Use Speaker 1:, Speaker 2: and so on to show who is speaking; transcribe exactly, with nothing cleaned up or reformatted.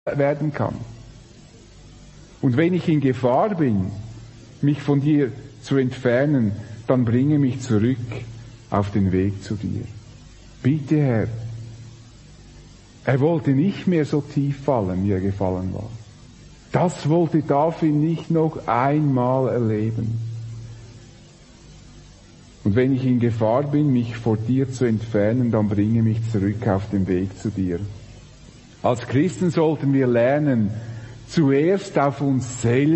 Speaker 1: werden kann. Und wenn ich in Gefahr bin, mich von dir zu entfernen, dann bringe mich zurück auf den Weg zu dir. Bitte, Herr. Er wollte nicht mehr so tief fallen, wie er gefallen war. Das wollte David nicht noch einmal erleben. Und wenn ich in Gefahr bin, mich vor dir zu entfernen, dann bringe mich zurück auf den Weg zu dir. Als Christen sollten wir lernen, zuerst auf uns selbst